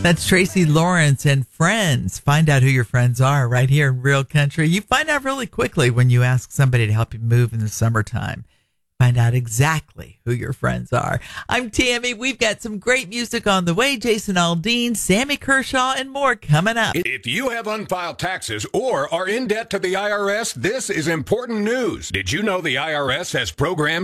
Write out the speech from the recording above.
That's Tracy Lawrence and Friends. Find out who your friends are right here in Real Country. You find out really quickly when you ask somebody to help you move in the summertime. Find out exactly who your friends are. I'm Tammy. We've got some great music on the way. Jason Aldean, Sammy Kershaw, and more coming up. If you have unfiled taxes or are in debt to the IRS, this is important news. Did you know the IRS has programs